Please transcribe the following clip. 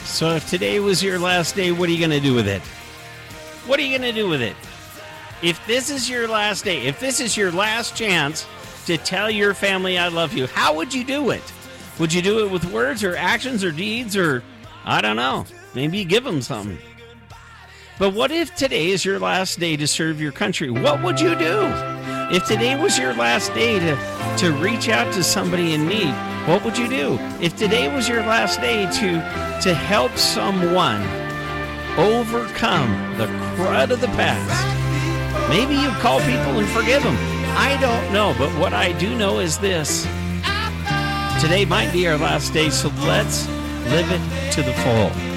So if today was your last day, what are you going to do with it? What are you going to do with it? If this is your last day, if this is your last chance to tell your family I love you, how would you do it? Would you do it with words or actions or deeds or, I don't know, maybe you give them something. But what if today is your last day to serve your country? What would you do? If today was your last day to reach out to somebody in need, what would you do? If today was your last day to help someone overcome the crud of the past, maybe you call people and forgive them. I don't know, but what I do know is this. Today might be our last day, so let's live it to the full.